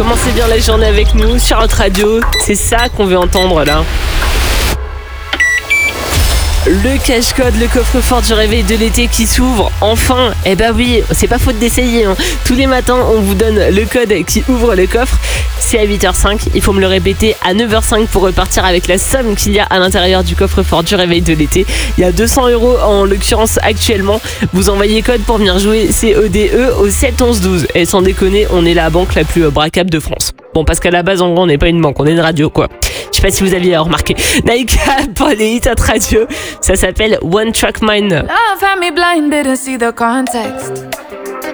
Commencez bien la journée avec nous sur notre radio. C'est ça qu'on veut entendre là. Le cache-code, le coffre-fort du réveil de l'été qui s'ouvre, enfin. Eh ben oui, c'est pas faute d'essayer. Tous les matins, on vous donne le code qui ouvre le coffre. C'est à 8h05. Il faut me le répéter à 9h05 pour repartir avec la somme qu'il y a à l'intérieur du coffre-fort du réveil de l'été. Il y a 200 € en l'occurrence actuellement. Vous envoyez code pour venir jouer CODE au 7 11 12. Et sans déconner, on est la banque la plus braquable de France. Bon, parce qu'à la base, en gros, on n'est pas une banque, on est une radio, quoi. Je sais pas si vous aviez remarqué. Naïka pour les hits à radio. Ça s'appelle One Track Mind. Love had me blinded and see the context.